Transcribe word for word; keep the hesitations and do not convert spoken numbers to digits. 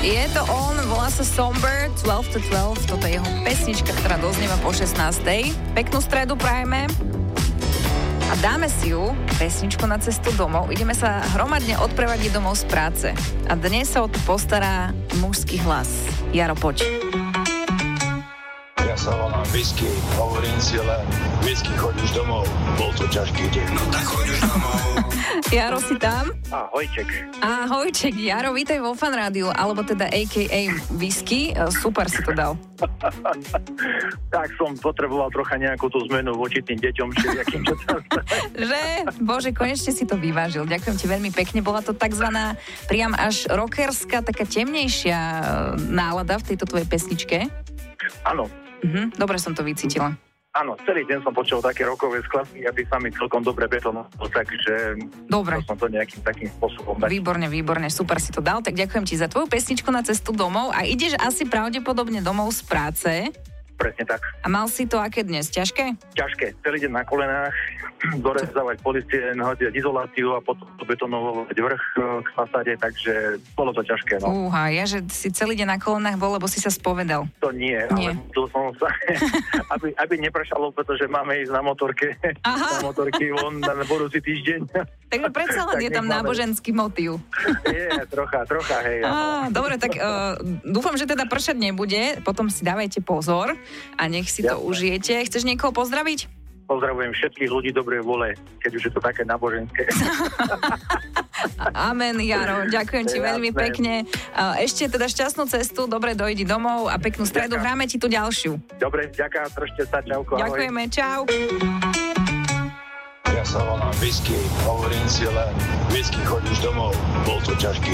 Je to on, volá sa Somber, twelve to twelve, toto je jeho pesnička, ktorá doznieva po šestnástej. Peknú stredu prajeme. A dáme si ju, pesničku na cestu domov. Ideme sa hromadne odprevadiť domov z práce. A dnes sa o to postará mužský hlas. Jaro, poď. Ja sa volám Whisky, hovorím si len Whisky, chodíš domov, bol to ťažký deň. No tak chodíš domov. Jaro, si tam? Ahojček. Ahojček, Jaro, vítaj vo Fan Rádiu, alebo teda á ká á Whisky. Super si to dal. Tak som potreboval trocha nejakú tú zmenu voči tým deťom, všelijakým, čo tam. Že? Bože, konečne si to vyvážil. Ďakujem ti veľmi pekne. Bola to takzvaná priam až rockerská, taká temnejšia nálada v tejto tvojej pesničke? Áno. Mhm, dobre som to vycítila. Áno, celý deň som počul také rockové skladby, aby sa mi celkom dobre betonovalo, takže dobre. som to nejakým takým spôsobom dať. Výborne, výborne, super si to dal, tak ďakujem ti za tvoju pesničku na cestu domov a ideš asi pravdepodobne domov z práce. Presne tak. A mal si to aké dnes? Ťažké? Ťažké, celý deň na kolenách, dorezávať policie, nahodiť izoláciu a potom betonovať vrch k fasáde, takže bolo to ťažké. No. Úha, ja, že si celý deň na kolenách bol, lebo si sa spovedal. To nie, nie. Ale to som sa, aby, aby nepršalo, pretože máme ísť na motorke, Aha. na motorky von na budúci týždeň. Takže predsa len je tam máme... náboženský motív. Je, trocha, trocha, hej. Á, dobre, tak uh, dúfam, že teda pršať nebude, potom si dávajte pozor a nech si Jasne. to užijete. Chceš niekoho pozdraviť? Pozdravujem všetkých ľudí dobrej vole, keď už je to také náboženské. Amen, Jaro, ďakujem ti Jasne. veľmi pekne. Ešte teda šťastnú cestu, dobre dojdi domov a peknú stredu. Ďakujem. Hráme ti tu ďalšiu. Dobre, ďakujem, držte sa, čauko. Ďakujeme, ahoj. Čau. Ja sa volám Whisky, hovorím si len Whisky, chodíš domov, bol to ťažký